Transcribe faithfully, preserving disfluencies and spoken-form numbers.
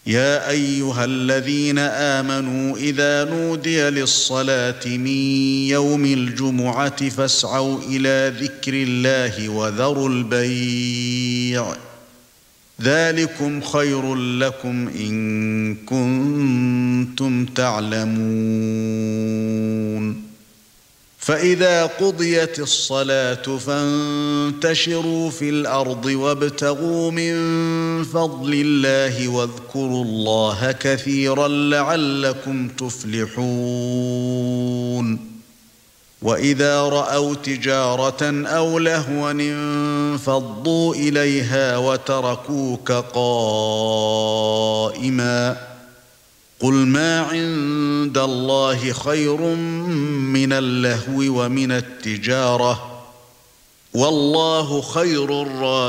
يا أيها الذين آمنوا إذا نودي للصلاة من يوم الجمعة فاسعوا إلى ذكر الله وذروا البيع ذلكم خير لكم إن كنتم تعلمون فإذا قضيت الصلاة فانتشروا في الأرض وابتغوا من فضل الله واذكروا الله كثيرا لعلكم تفلحون وإذا رأوا تجارة أو لهوا انفضوا إليها وتركوك قائما قل ما عند الله خير من اللهو ومن التجارة والله خير الرازقين